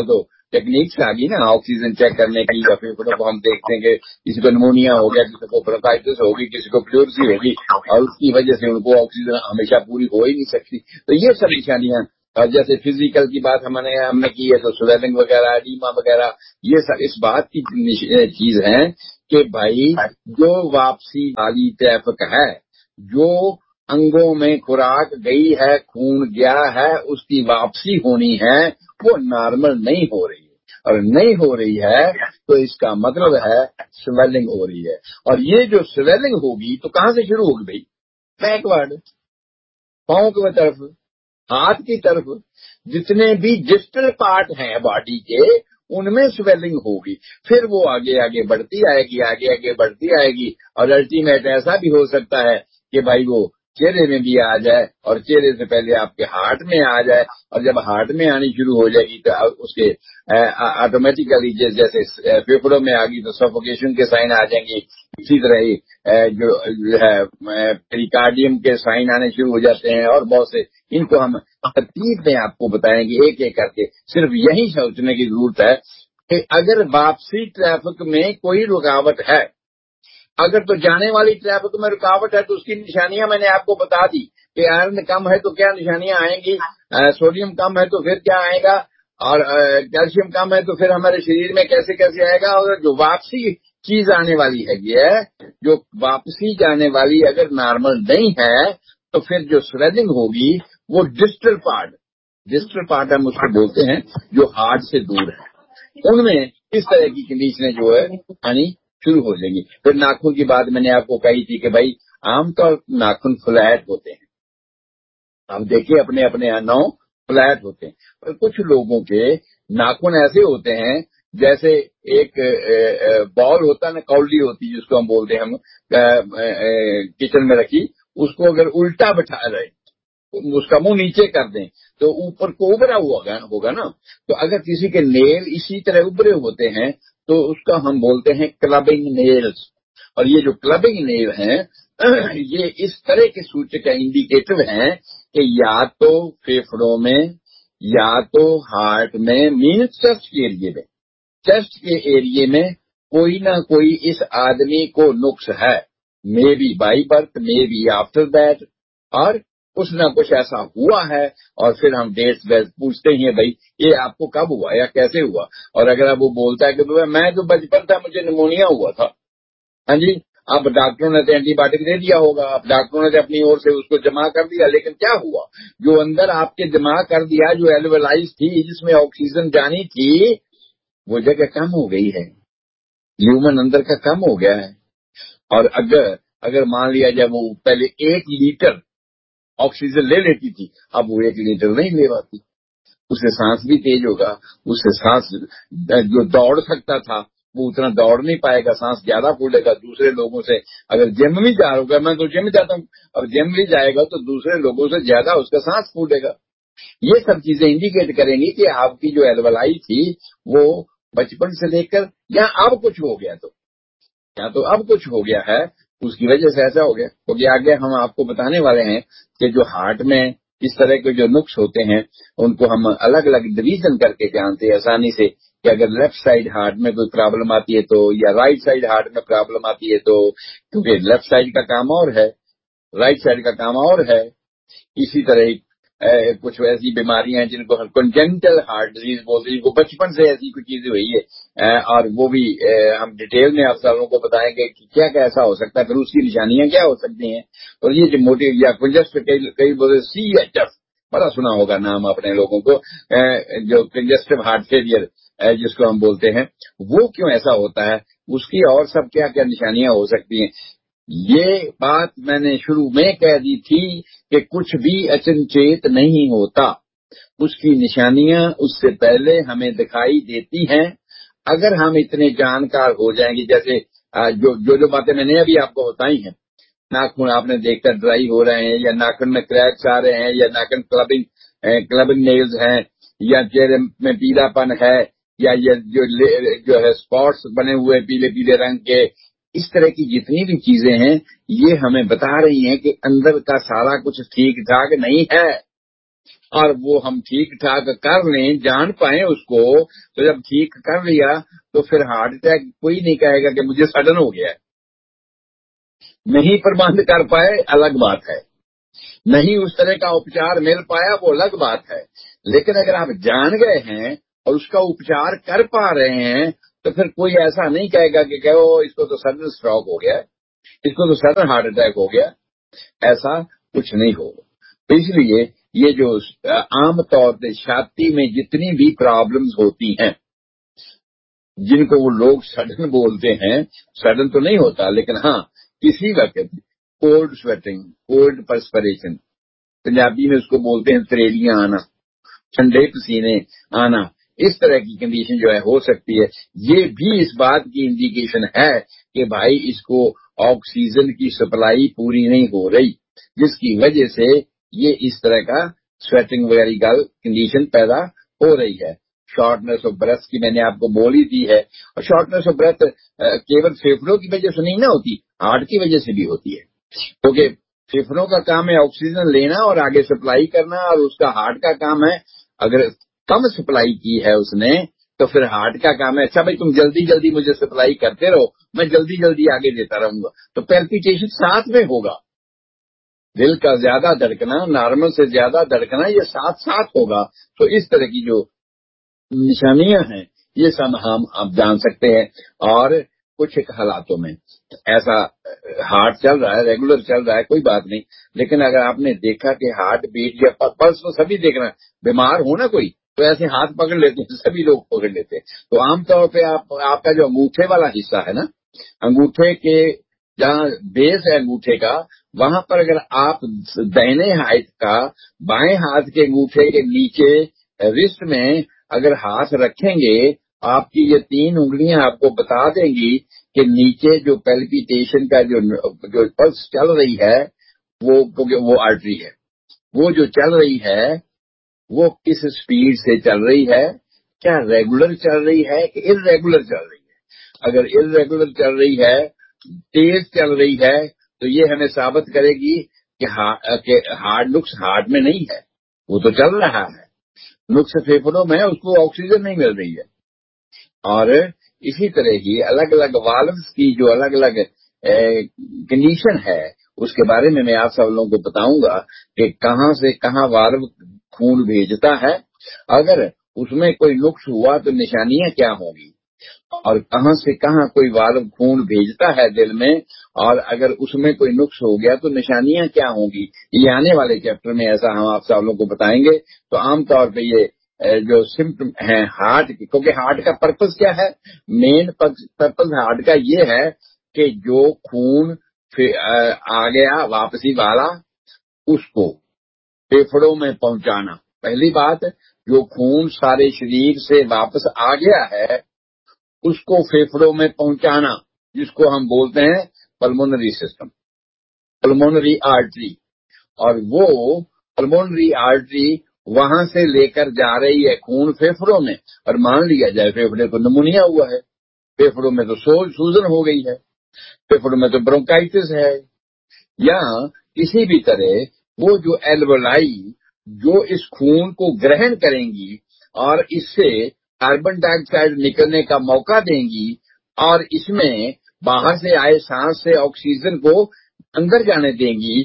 टेक्निक्स आ गई ना ऑक्सीजन चेक करने की, या फेफड़ों को हम देखते हैं कि किसी को निमोनिया हो गया, किसी को ब्रोंकाइटिस होगी, किसी को प्लूरसी होगी, और उसकी वजह से उनको ऑक्सीजन हमेशा पूरी हो ही नहीं सकती। तो ये सब निशानियां, और जैसे फिजिकल की बात हमने की है, तो स्वेलिंग वगैरह, एडीमा वगैरह, ये सब इस बात की चीज है कि भाई जो वापसी वाली ट्रैफिक है, जो अंगों में खुराक गई है, खून गया है, उसकी वापसी होनी है, वो नॉर्मल नहीं हो रही है। और नहीं हो रही है तो इसका मतलब है स्वेलिंग हो रही है। और ये जो स्वेलिंग होगी तो कहां से शुरू होगी भाई? बैकवर्ड, पांव की तरफ, हाथ की तरफ, जितने भी डिस्टल पार्ट हैं बॉडी के, उनमें स्वेलिंग होगी। फिर वो आगे आगे बढ़ती आएगी, आगे आगे बढ़ती आएगी, और अल्टीमेट ऐसा भी हो सकता है कि भाई वो चेहरे में भी आ जाए, और चेहरे से पहले आपके हार्ट में आ जाए, और जब हार्ट में आनी शुरू हो जाएगी तो उसके ऑटोमेटिकली जैसे फेफड़ों में आ गई तो सफोकेशन के साइन आ जाएंगे। इसी तरह ही जो है पेरिकार्डियम के साइन आने शुरू हो जाते हैं, और बहुत से, इनको हम तरतीब में आपको बताएंगे एक एक करके। सिर्फ यही सोचने की जरूरत है कि अगर वापसी ट्रैफिक में कोई रुकावट है, अगर तो जाने वाली ट्रैफिक में रुकावट है तो उसकी निशानियां मैंने आपको बता दी कि आयरन कम है तो क्या निशानियां आएंगी, सोडियम कम है तो फिर क्या आएगा, और कैल्शियम कम है तो फिर हमारे शरीर में कैसे कैसे आएगा। और जो वापसी चीज आने वाली है, ये जो वापसी जाने वाली अगर नॉर्मल नहीं है, तो फिर जो स्वेलिंग होगी वो डिस्टल पार्ट हम उसको बोलते हैं जो हार्ट से दूर है, उनमें इस तरह की कंडीशनें जो है आनी शुरू हो जाएंगी। फिर नाखून की बात मैंने आपको कही थी कि भाई आमतौर नाखून फ्लैट होते हैं, हम देखिए अपने अपने यहाँ 9 फ्लैट होते हैं, पर कुछ लोगों के नाखून ऐसे होते हैं जैसे एक बॉल होता है ना, कौली होती है जिसको हम बोलते हैं, हम किचन में रखी, उसको अगर उल्टा बैठा रहे, उसका मुंह नीचे कर दें तो ऊपर को उभरा हुआ होगा ना। तो अगर किसी के नेल इसी तरह उभरे होते हैं तो उसका हम बोलते हैं क्लबिंग नेल्स। और ये जो क्लबिंग नेल हैं ये इस तरह के सूचक इंडिकेटिव हैं कि या तो फेफड़ों में, या तो हार्ट में, मीन चेस्ट के एरिए में कोई ना कोई इस आदमी को नुक्स है, may be by birth, may be after that, और कुछ ना कुछ ऐसा हुआ है। और फिर हम डेट्स वेट्स पूछते ही हैं, भाई ये आपको कब हुआ या कैसे हुआ। और अगर अब वो बोलता है कि मैं तो बचपन था, मुझे निमोनिया हुआ था, हाँ जी, अब डॉक्टरों ने तो एंटीबायोटिक दे दिया होगा, अब डॉक्टरों ने तो अपनी ओर से उसको जमा कर दिया, लेकिन क्या हुआ, जो अंदर आपके जमा कर दिया, जो एल्वेलाइज थी जिसमें ऑक्सीजन जानी थी, वो जगह कम हो गई है, ल्यूमन अंदर का कम हो गया है। और अगर मान लिया जाए वो पहले 1 लीटर ऑक्सीजन ले लेती थी, अब वो 1 लीटर नहीं ले पाती, उससे सांस भी तेज होगा, उससे सांस जो दौड़ सकता था वो उतना दौड़ नहीं पाएगा, सांस ज्यादा फूलेगा। दूसरे लोगों से अगर जिम भी जा रहा, मैं तो जिम जाता हूँ, अब जिम भी जाएगा तो दूसरे लोगों से ज्यादा उसका सांस फूलेगा। ये सब चीजें इंडिकेट करेंगी कि आपकी जो एल्वेलाई थी वो बचपन से लेकर या अब कुछ हो गया, तो या तो अब कुछ हो गया है उसकी वजह से ऐसा हो गया। क्योंकि आगे हम आपको बताने वाले हैं कि जो हार्ट में इस तरह के जो नुक्स होते हैं उनको हम अलग अलग डिवीजन करके जानते हैं आसानी से, कि अगर लेफ्ट साइड हार्ट में कोई प्रॉब्लम आती है तो, या राइट साइड हार्ट में प्रॉब्लम आती है तो, क्योंकि लेफ्ट साइड का काम और है, राइट साइड का काम और है। इसी तरह कुछ ऐसी बीमारियां हैं जिनको हम कंजेनिटल हार्ट डिजीज बोलते हैं, जिनको बचपन से ऐसी कुछ चीजें हुई है, और वो भी हम डिटेल में आप सबों को बताएंगे कि क्या क्या ऐसा हो सकता है, फिर उसकी निशानियां क्या हो सकती हैं। और ये जो मोटी या कंजस्ट, कई बोलते CHF, बड़ा सुना होगा नाम अपने लोगों को, जो कंजेस्टिव हार्ट फेलियर जिसको हम बोलते हैं, वो क्यों ऐसा होता है, उसकी और सब क्या क्या निशानियां हो सकती हैं। ये बात मैंने शुरू में कह दी थी कि कुछ भी अचनचेत नहीं होता, उसकी निशानियां उससे पहले हमें दिखाई देती हैं। अगर हम इतने जानकार हो जाएंगे, जैसे जो बातें मैंने अभी आपको बताई हैं, नाखून आपने देखकर ड्राई हो रहे हैं, या नाखून में क्रैक्स आ रहे हैं, या नाखून क्लबिंग नेल्स हैं, या चेहरे में पीलापन है, या ये जो है स्पॉट्स बने हुए पीले पीले रंग के, इस तरह की जितनी भी चीजें हैं ये हमें बता रही हैं कि अंदर का सारा कुछ ठीक ठाक नहीं है। और वो हम ठीक ठाक कर लें, जान पाए उसको, तो जब ठीक कर लिया तो फिर हार्ट अटैक कोई नहीं कहेगा कि मुझे सडन हो गया है। नहीं प्रबंध कर पाए अलग बात है, नहीं उस तरह का उपचार मिल पाया वो अलग बात है, लेकिन अगर आप जान गए हैं और उसका उपचार कर पा रहे हैं तो फिर कोई ऐसा नहीं कहेगा कि कहो इसको तो सडन स्ट्रोक हो गया, इसको तो सडन हार्ट अटैक हो गया। ऐसा कुछ नहीं होगा। तो इसलिए ये जो आम तौर पे छाती में जितनी भी प्रॉब्लम्स होती हैं, जिनको वो लोग सडन बोलते हैं, सडन तो नहीं होता लेकिन हाँ किसी वक्त कोल्ड स्वेटिंग, कोल्ड पर्सपरेशन, पंजाबी में उसको बोलते हैं त्रेलियां आना, ठंडे पसीने आना, इस तरह की कंडीशन जो है हो सकती है। ये भी इस बात की इंडिकेशन है कि भाई इसको ऑक्सीजन की सप्लाई पूरी नहीं हो रही, जिसकी वजह से ये इस तरह का स्वेटिंग वगैरह कंडीशन पैदा हो रही है। शॉर्टनेस ऑफ ब्रेथ की मैंने आपको बोल ही दी है, और शॉर्टनेस ऑफ ब्रेथ केवल फेफड़ों की वजह से नहीं ना होती, हार्ट की वजह से भी होती है, क्योंकि फेफड़ों का काम है ऑक्सीजन लेना और आगे सप्लाई करना, और उसका हार्ट का काम है अगर कम सप्लाई की है उसने तो फिर हार्ट का काम है अच्छा भाई तुम जल्दी जल्दी मुझे सप्लाई करते रहो, मैं जल्दी जल्दी आगे देता रहूंगा, तो पैल्पिटेशन साथ में होगा। दिल का ज्यादा धड़कना, नॉर्मल से ज्यादा धड़कना, ये साथ साथ होगा। तो इस तरह की जो निशानियां हैं ये सब हम आप जान सकते हैं। और कुछ एक हालातों में ऐसा हार्ट चल रहा है, रेगुलर चल रहा है, कोई बात नहीं, लेकिन अगर आपने देखा कि हार्ट बीट या पल्स तो सभी देख रहे हैं, बीमार हो ना कोई तो ऐसे हाथ पकड़ लेते हैं, सभी लोग पकड़ लेते हैं। तो आमतौर पे आपका जो अंगूठे वाला हिस्सा है ना, अंगूठे के जहाँ बेस है अंगूठे का, वहां पर अगर आप दाहिने हाथ का बाएं हाथ के अंगूठे के नीचे रिस्ट में अगर हाथ रखेंगे, आपकी ये 3 उंगलियां आपको बता देंगी कि नीचे जो पैल्पिटेशन का जो पल्स चल रही है वो, क्योंकि वो आर्टरी है, वो जो चल रही है वो किस स्पीड से चल रही है, क्या रेगुलर चल रही है कि इरेगुलर चल रही है। अगर इरेगुलर चल रही है, तेज चल रही है, तो ये हमें साबित करेगी कि हार्ट नुक्स हार्ट में नहीं है, वो तो चल रहा है, नुक्स फेफड़ों में है, उसको ऑक्सीजन नहीं मिल रही है। और इसी तरह ही अलग अलग वाल्व्स की जो अलग अलग कंडीशन है उसके बारे में मैं आप सब लोगों को बताऊंगा कि कहां से कहां वाल्व खून भेजता है, अगर उसमें कोई नुक्स हुआ तो निशानियां क्या होंगी, और कहां से कहां कोई वाल्व खून भेजता है दिल में, और अगर उसमें कोई नुक्स हो गया तो निशानियां क्या होंगी। ये आने वाले चैप्टर में ऐसा हम आप सब लोगों को बताएंगे। तो आमतौर पे ये जो सिम्टम है हार्ट की, क्योंकि हार्ट का पर्पस क्या है, मेन पर्पस हार्ट का ये है कि जो खून आ गया वापसी वाला उसको फेफड़ों में पहुंचाना। पहली बात, जो खून सारे शरीर से वापस आ गया है उसको फेफड़ों में पहुंचाना, जिसको हम बोलते हैं पल्मोनरी सिस्टम, पल्मोनरी आर्टरी। और वो पल्मोनरी आर्टरी वहां से लेकर जा रही है खून फेफड़ों में, और मान लिया जाए फेफड़े को निमोनिया हुआ है, फेफड़ों में तो सूजन हो गई है, फेफड़ों में तो ब्रोंकाइटिस है, या किसी भी तरह वो जो एल्वोलाई जो इस खून को ग्रहण करेंगी और इससे कार्बन डाइऑक्साइड निकलने का मौका देंगी, और इसमें बाहर से आए सांस से ऑक्सीजन को अंदर जाने देंगी,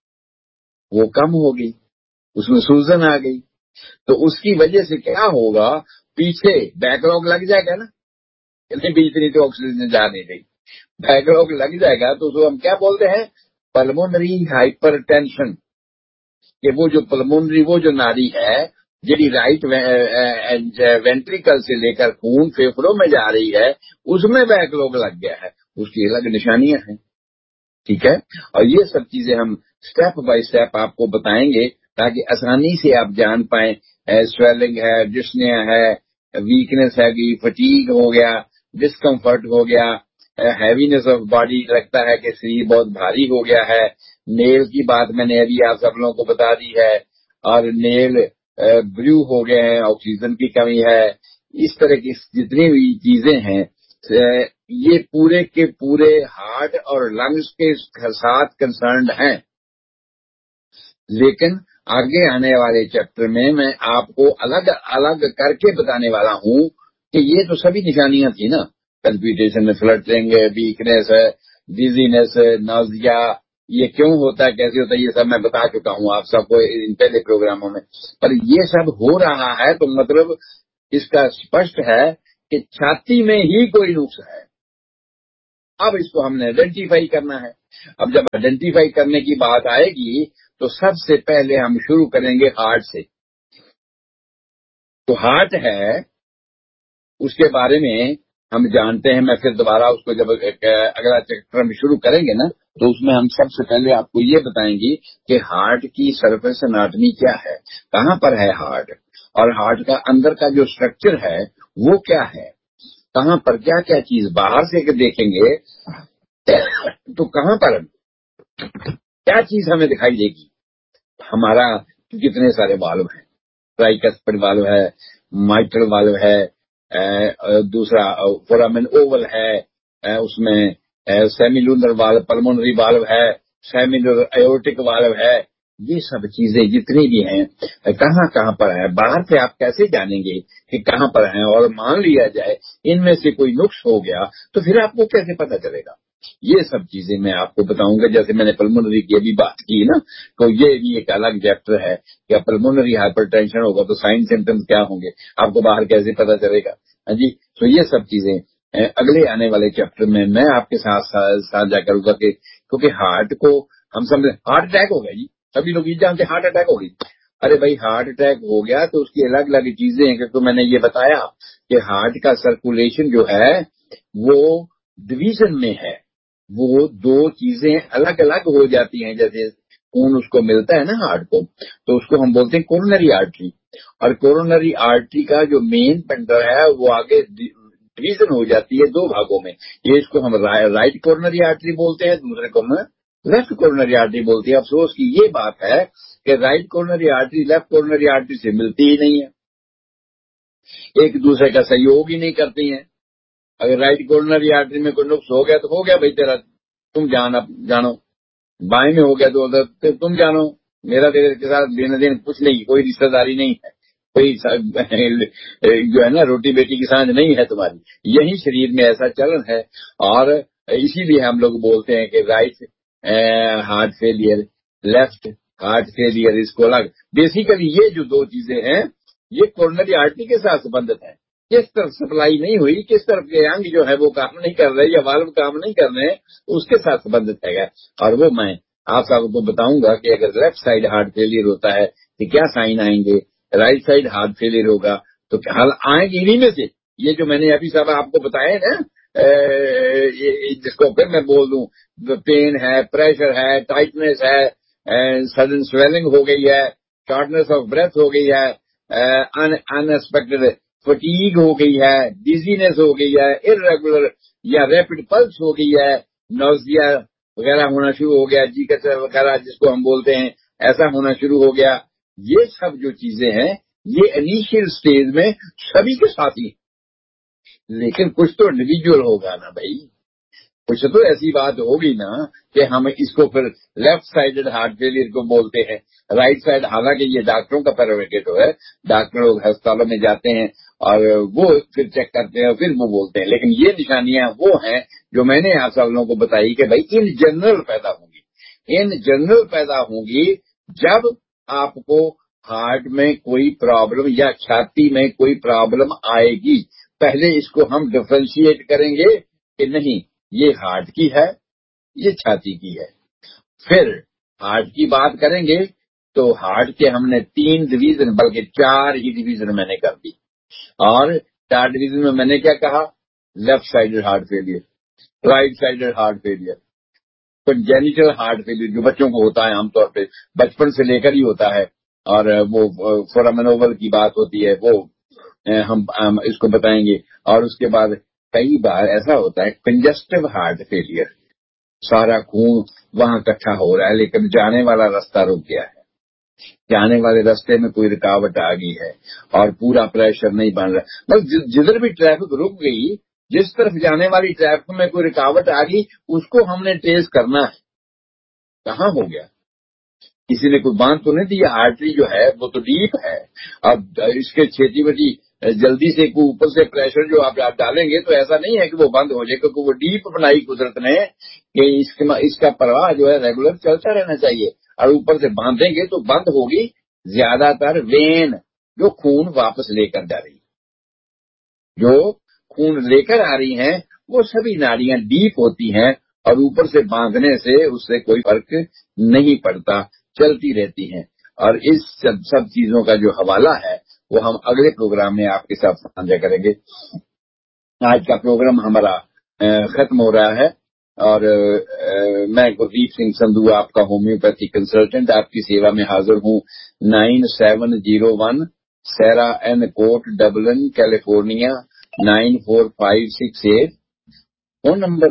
वो कम हो गई, उसमें सूजन आ गई। तो उसकी वजह से क्या होगा, पीछे बैकलॉग लग जाएगा ना, नहीं भी इतनी तो ऑक्सीजन जा नहीं रही, बैकलॉग लग जाएगा तो उसको हम क्या बोलते हैं, पल्मोनरी हाइपरटेंशन। कि वो जो पल्मोनरी वो जो नाड़ी है जी राइट वेंट्रिकल से लेकर खून फेफड़ों में जा रही है, उसमें बैकलॉग लग गया है, उसकी अलग निशानियां हैं। ठीक है, और ये सब चीजें हम स्टेप बाय स्टेप आपको बताएंगे ताकि आसानी से आप जान पाए। स्वेलिंग है, डिस्निया है, वीकनेस है, फटीग हो गया, डिस्कम्फर्ट हो गया, हैवीनेस ऑफ बॉडी, लगता है कि शरीर बहुत भारी हो गया है। नेल की बात मैंने अभी आप सब लोगों को बता दी है, और नेल ब्लू हो गए हैं, ऑक्सीजन की कमी है। इस तरह की जितनी भी चीजें हैं ये पूरे के पूरे हार्ट और लंग्स के साथ कंसर्न्ड हैं, लेकिन आगे आने वाले चैप्टर में मैं आपको अलग अलग करके बताने वाला हूं कि ये तो सभी निशानियां थी ना, कल्पिटेशन में फ्लटरिंग, वीकनेस है, डिजीनेस, नाजिया, ये क्यों होता है, कैसे होता है, ये सब मैं बता चुका हूं आप सबको इन पहले प्रोग्रामों में। पर ये सब हो रहा है तो मतलब इसका स्पष्ट है कि छाती में ही कोई नुक्स है। अब इसको हमने आइडेंटिफाई करना है। अब जब आइडेंटिफाई करने की बात आएगी तो सबसे पहले हम शुरू करेंगे हार्ट से। तो हार्ट है, उसके बारे में हम जानते हैं। मैं फिर दोबारा उसको जब अगला चैप्टर हम शुरू करेंगे ना, तो उसमें हम सबसे पहले आपको ये बताएंगे कि हार्ट की सरफेस एनाटॉमी क्या है, कहाँ पर है हार्ट, और हार्ट का अंदर का जो स्ट्रक्चर है वो क्या है, कहाँ पर क्या क्या चीज बाहर से देखेंगे तो कहाँ पर क्या चीज हमें दिखाई देगी। हमारा कितने सारे वाल्व हैं, ट्राइकस्पिड वाल्व है, माइट्रल वाल्व है, दूसरा फोरामेन ओवल है, उसमें सेमिलुनर वाल्व, पल्मोनरी वाल्व है, सेमिलुनर एओर्टिक वाल्व है। ये सब चीजें जितनी भी हैं कहाँ कहाँ पर है, बाहर से आप कैसे जानेंगे कि कहाँ पर है। और मान लिया जाए इनमें से कोई नुक्स हो गया तो फिर आपको कैसे पता चलेगा। ये सब चीजें मैं आपको बताऊंगा। जैसे मैंने पल्मोनरी की अभी बात की ना, तो ये भी एक अलग चैप्टर है कि पल्मोनरी हाइपरटेंशन होगा तो साइन सिम्टम्स क्या होंगे, आपको बाहर कैसे पता चलेगा। हाँ जी, तो ये सब चीजें अगले आने वाले चैप्टर में मैं आपके साथ साझा करूंगा कि क्योंकि हार्ट को हम समझ, हार्ट अटैक हो गया जी, सभी लोग ये जानते हार्ट अटैक हो गई। अरे भाई हार्ट अटैक हो गया तो उसकी अलग अलग चीजें हैं, क्योंकि मैंने ये बताया कि हार्ट का सर्कुलेशन जो है वो डिवीजन में है, वो दो चीजें अलग अलग हो जाती हैं। जैसे खून उसको मिलता है ना हार्ट को, तो उसको हम बोलते हैं कोरोनरी आर्टरी, और कोरोनरी आर्टरी का जो मेन पंडर है वो आगे डिवीजन हो जाती है दो भागों में। ये इसको हम राइट कोरोनरी आर्टरी बोलते हैं, दूसरे को हम लेफ्ट कोरोनरी आर्टरी बोलते हैं। अफसोस की ये बात है कि right coronary artery left coronary artery से मिलती ही नहीं है, एक दूसरे का सहयोग ही नहीं करती हैं। अगर राइट कोरोनरी आर्टरी में कोई नुक्स हो गया तो हो गया भाई तेरा, तुम जानो, बाएं में हो गया तो उधर तुम जानो, मेरा तेरे के साथ लेना देना कुछ नहीं, कोई रिश्तेदारी नहीं है, कोई जो है ना रोटी बेटी की सांझ नहीं है तुम्हारी। यही शरीर में ऐसा चलन है। और इसीलिए हम लोग बोलते हैं कि right heart failure, left heart failure, इसको अलग। बेसिकली ये जो दो चीजें हैं ये कोरोनरी आर्टरी के साथ संबंधित है। किस तरफ सप्लाई नहीं हुई, किस तरफ के अंग जो है वो काम नहीं कर रहे या वाल्व काम नहीं कर रहे, उसके साथ संबंधित है। और वो मैं आप सबको बताऊंगा कि अगर लेफ्ट साइड हार्ट फेलियर होता है तो क्या साइन आएंगे, राइट साइड हार्ट फेलियर होगा तो क्या हाल आएंगे। इन्हीं में से ये जो मैंने अभी सब आपको बताया ना, जिसको फिर मैं बोल दूं, पेन है, प्रेशर है, टाइटनेस है, सडन स्वेलिंग हो गई है, शॉर्टनेस ऑफ ब्रेथ हो गई है, अनएक्सपेक्टेड फटीग हो गई है, डिजीनेस हो गई है, इरेगुलर या रैपिड पल्स हो गई है, नोजिया वगैरह होना शुरू हो गया, जी कचरा वगैरह जिसको हम बोलते हैं, ऐसा होना शुरू हो गया। ये सब जो चीजें हैं ये इनिशियल स्टेज में सभी के साथ ही, लेकिन कुछ तो इंडिविजुअल होगा ना भाई, कुछ तो ऐसी बात होगी ना कि हम इसको फिर लेफ्ट साइडेड हार्ट फेलियर को बोलते हैं, राइट साइड। हालांकि ये डॉक्टरों का प्रेरोगेटिव है, डॉक्टर लोग अस्पतालों में जाते हैं और वो फिर चेक करते हैं और फिर वो बोलते हैं। लेकिन ये निशानियां वो हैं जो मैंने आप सब लोगों को बताई कि भाई इन जनरल पैदा होंगी, इन जनरल पैदा होंगी जब आपको हार्ट में कोई प्रॉब्लम या छाती में कोई प्रॉब्लम आएगी। पहले इसको हम डिफरेंशिएट करेंगे कि नहीं ये हार्ट की है, ये छाती की है। फिर हार्ट की बात करेंगे तो हार्ट के हमने 3 डिवीजन बल्कि 4 ही डिवीजन मैंने कर दी। और 4 डिवीजन में मैंने क्या कहा, left sided heart failure, right sided heart failure, congenital heart failure जो बच्चों को होता है आमतौर पे, बचपन से लेकर ही होता है। और वो फोरामेन ओवल की बात होती है, वो हम इसको बताएंगे। और उसके बाद कई बार ऐसा होता है कंजेस्टिव हार्ट फेलियर, सारा खून वहां इकट्ठा हो रहा है लेकिन जाने वाला रास्ता रुक गया है, जाने वाले रास्ते में कोई रुकावट आ गई है और पूरा प्रेशर नहीं बन रहा। बस जिधर भी ट्रैफिक रुक गई, जिस तरफ जाने वाली ट्रैफिक में कोई रुकावट आ गई, उसको हमने ट्रेस करना है कहाँ हो गया। किसी ने कोई बांध तो नहीं दिया, आर्टरी जो है वो तो डीप है। अब इसके छेती बटी जल्दी से ऊपर से प्रेशर जो आप डालेंगे तो ऐसा नहीं है कि वो बंद हो जाए, क्योंकि वो डीप बनाई कुदरत ने कि इसका प्रवाह जो है रेगुलर चलता रहना चाहिए। और ऊपर से बांधेंगे तो बंद होगी ज्यादातर वेन जो खून वापस लेकर जा रही, जो खून लेकर आ रही हैं वो सभी नाड़ियां डीप होती हैं, और ऊपर से बांधने से उससे कोई फर्क नहीं पड़ता, चलती रहती हैं। और इस सब चीजों का जो हवाला है वो हम अगले प्रोग्राम में आपके साथ साझा करेंगे। आज का प्रोग्राम हमारा खत्म हो रहा है, और मैं गुरदीप सिंह संधू आपका होम्योपैथी कंसल्टेंट आपकी सेवा में हाजिर हूँ। 9701 सेरा N court Dublin California 94568, phone number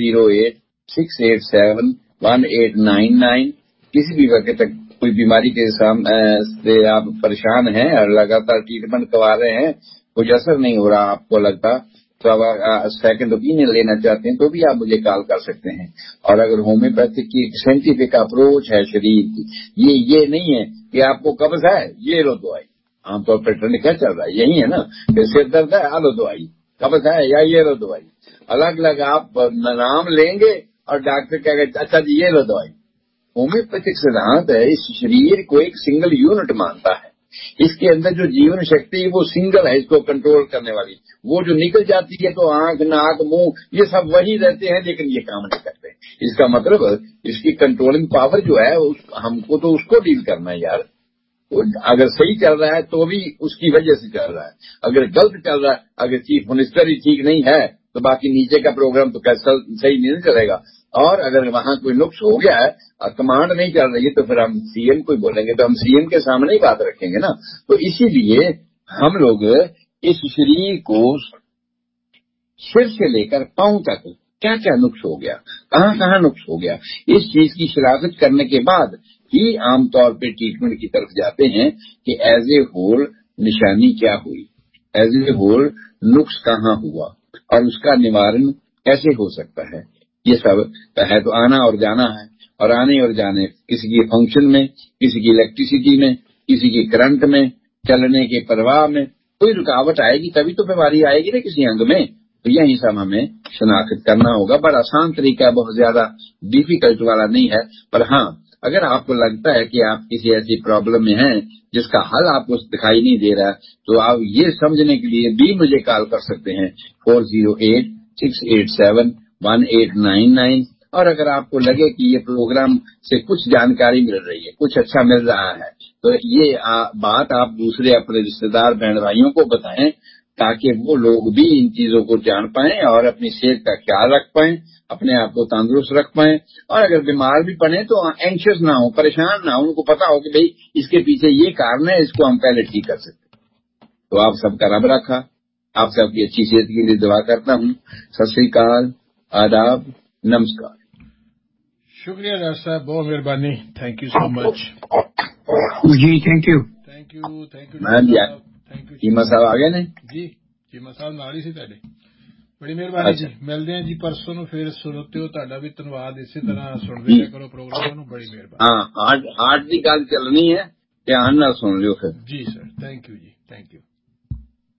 408-687-1899। किसी भी वक्त तक कोई बीमारी के से आप परेशान हैं और लगातार ट्रीटमेंट करवा रहे हैं, कुछ असर नहीं हो रहा, आपको लगता तो आप सेकंड ओपिनियन लेना चाहते हैं तो भी आप मुझे कॉल कर सकते हैं। और अगर होम्योपैथिक की साइंटिफिक अप्रोच है शरीर की, ये नहीं है कि आपको कब्ज है ये लो दवाई, आमतौर पर ट्रेंड क्या चल रहा है यही है ना, कि सिर दर्द है आ लो दवाई, कब्ज है या ये लो दवाई, अलग अलग आप नाम लेंगे और डॉक्टर कहेगा अच्छा जी ये लो दवाई। होम्योपैथिक सिद्धांत है इस शरीर को एक सिंगल यूनिट मानता है, इसके अंदर जो जीवन शक्ति है वो सिंगल है, इसको कंट्रोल करने वाली। वो जो निकल जाती है तो आंख नाक मुंह ये सब वही रहते हैं, लेकिन ये काम नहीं करते। इसका मतलब इसकी कंट्रोलिंग पावर जो है हमको तो उसको डील करना है यार। अगर सही चल रहा है तो भी उसकी वजह से चल रहा है, अगर गलत चल रहा है, अगर चीफ मिनिस्टर ही ठीक नहीं है तो बाकी नीचे का प्रोग्राम तो कैसा सही नहीं चलेगा। और अगर वहां कोई नुक्स हो गया है और कमांड नहीं चल रही है तो फिर हम सीएम को बोलेंगे, तो हम सीएम के सामने ही बात रखेंगे ना। तो इसीलिए हम लोग इस शरीर को सिर से लेकर पांव तक क्या क्या नुक्स हो गया, कहाँ कहाँ नुक्स हो गया, इस चीज की शिनाख्त करने के बाद ही आमतौर पे ट्रीटमेंट की तरफ जाते हैं कि एज ए होल निशानी क्या हुई, एज ए होल नुक्स कहाँ हुआ और उसका निवारण कैसे हो सकता है। ये सब है तो आना और जाना है, और आने और जाने किसी की फंक्शन में, किसी की इलेक्ट्रिसिटी में, किसी की करंट में, चलने के प्रवाह में कोई रुकावट आएगी तभी तो बीमारी आएगी ना किसी अंग में। तो यही सब हमें शनाख्त करना होगा। बड़ा आसान तरीका, बहुत ज्यादा डिफिकल्ट वाला नहीं है। पर हाँ, अगर आपको लगता है कि आप किसी ऐसी प्रॉब्लम में हैं जिसका हल आपको दिखाई नहीं दे रहा, तो आप ये समझने के लिए भी मुझे कॉल कर सकते हैं 408-687-1899। और अगर आपको लगे कि ये प्रोग्राम से कुछ जानकारी मिल रही है, कुछ अच्छा मिल रहा है, तो ये बात आप दूसरे अपने रिश्तेदार बहन भाइयों को बताएं, ताकि वो लोग भी इन चीजों को जान पाएं और अपनी सेहत का ख्याल रख पाएं, अपने आप को तंदुरुस्त रख पाएं। और अगर बीमार भी पड़े तो एंशियस ना हो, परेशान ना हो, उनको पता हो कि भाई इसके पीछे ये कारण है, इसको हम पहले ठीक कर सकते। तो आप सबका रब रखा, आप सबकी अच्छी सेहत के लिए दुआ करता हूँ। सत श्री अकाल, आदाब, नमस्कार। शुक्रिया डॉक्टर साहब, बहुत मेहरबानी, thank you so much ji. Thank you Cheema साहब आ गए ने जी, चीमा साहब ਨਾਲ ਹੀ ਸੀ ਤੁਹਾਡੇ। ਬੜੀ ਮਿਹਰਬਾਨੀ ਜੀ, ਮਿਲਦੇ ਹਾਂ ਜੀ ਪਰਸੋਂ ਨੂੰ ਫਿਰ। ਸੁਣੋਤਿਓ ਤੁਹਾਡਾ ਵੀ ਧੰਨਵਾਦ, ਇਸੇ ਤਰ੍ਹਾਂ ਸੁਣਦੇ ਰਿਹਾ ਕਰੋ ਪ੍ਰੋਗਰਾਮਾਂ ਨੂੰ। ਬੜੀ ਮਿਹਰਬਾਨੀ। हाँ, हार्ट की गल चलनी है, ध्यान ਨਾਲ सुन लियो फिर। जी sir, thank you ji, thank you.